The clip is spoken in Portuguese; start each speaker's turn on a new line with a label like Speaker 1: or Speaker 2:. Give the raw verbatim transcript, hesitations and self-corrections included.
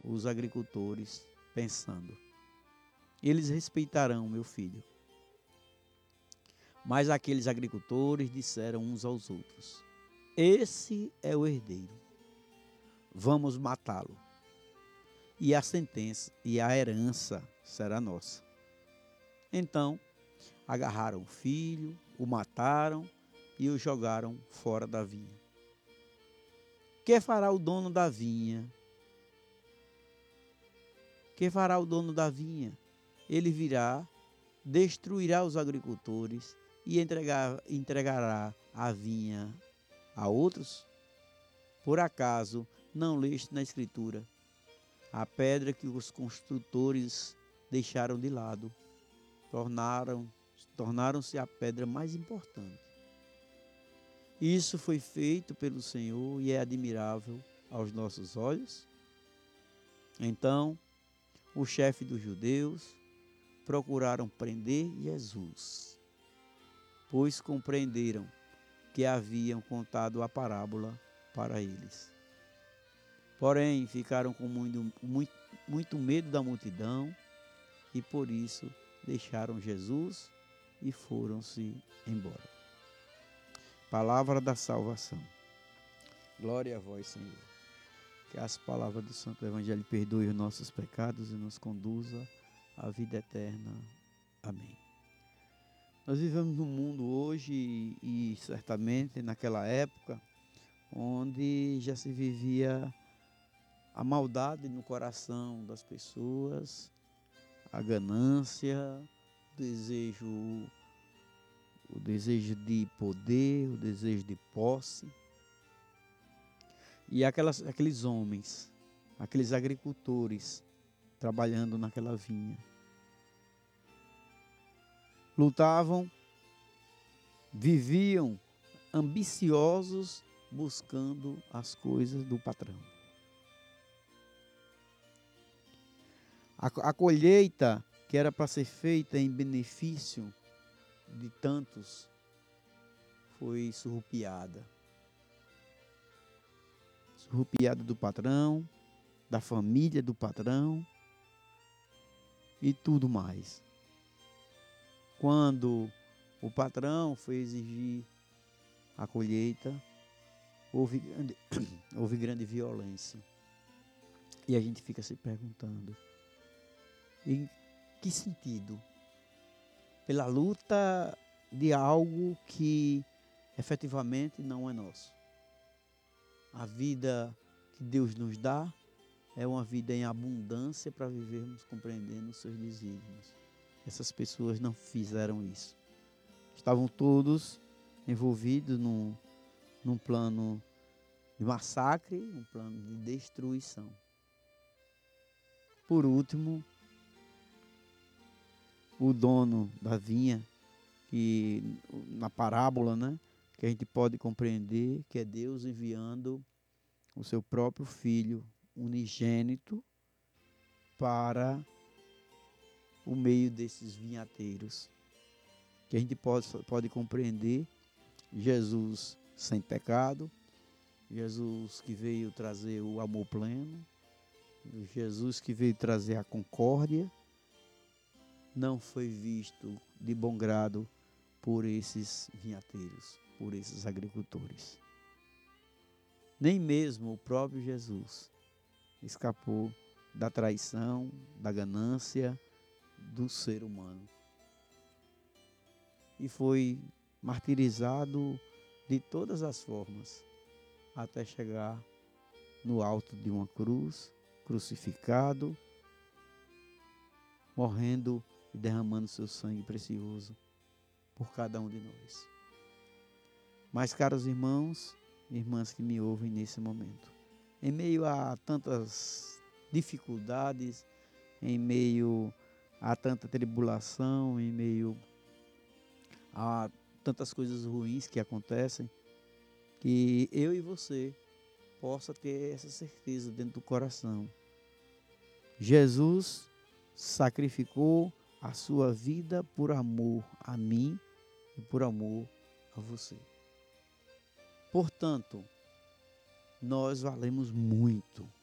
Speaker 1: os agricultores, pensando: eles respeitarão meu filho. Mas aqueles agricultores disseram uns aos outros: esse é o herdeiro, vamos matá-lo, e a sentença e a herança será nossa. Então agarraram o filho, o mataram e o jogaram fora da vinha. Que fará o dono da vinha? Que fará o dono da vinha? Ele virá, destruirá os agricultores e entregar, entregará a vinha a outros? Por acaso não leste na Escritura: a pedra que os construtores deixaram de lado, tornaram, tornaram-se a pedra mais importante. Isso foi feito pelo Senhor e é admirável aos nossos olhos? Então, o chefe dos judeus procuraram prender Jesus, pois compreenderam que haviam contado a parábola para eles. Porém, ficaram com muito, muito, muito medo da multidão e por isso deixaram Jesus e foram-se embora. Palavra da salvação. Glória a vós, Senhor. Que as palavras do Santo Evangelho perdoem os nossos pecados e nos conduza à vida eterna. Amém. Nós vivemos num mundo hoje e, e certamente naquela época onde já se vivia a maldade no coração das pessoas, a ganância, o desejo, o desejo de poder, o desejo de posse. E aquelas, aqueles homens, aqueles agricultores trabalhando naquela vinha, lutavam, viviam ambiciosos buscando as coisas do patrão. A, a colheita que era para ser feita em benefício de tantos foi surrupiada. Surrupiada do patrão, da família do patrão e tudo mais. Quando o patrão foi exigir a colheita, houve grande, houve grande violência. E a gente fica se perguntando: em que sentido? Pela luta de algo que efetivamente não é nosso. A vida que Deus nos dá é uma vida em abundância para vivermos compreendendo os seus desígnios. Essas pessoas não fizeram isso. Estavam todos envolvidos num, num plano de massacre, um plano de destruição. Por último, o dono da vinha, que na parábola, né, que a gente pode compreender que é Deus enviando o seu próprio filho unigênito para o meio desses vinhateiros, que a gente pode, pode compreender Jesus sem pecado, Jesus que veio trazer o amor pleno, Jesus que veio trazer a concórdia, não foi visto de bom grado por esses vinhateiros, por esses agricultores. Nem mesmo o próprio Jesus escapou da traição, da ganância do ser humano. E foi martirizado de todas as formas, até chegar no alto de uma cruz, crucificado, morrendo e derramando seu sangue precioso por cada um de nós. Mas, caros irmãos e irmãs que me ouvem nesse momento, em meio a tantas dificuldades, em meio a tanta tribulação, em meio a tantas coisas ruins que acontecem, que eu e você possa ter essa certeza dentro do coração. Jesus sacrificou a sua vida por amor a mim e por amor a você. Portanto, nós valemos muito.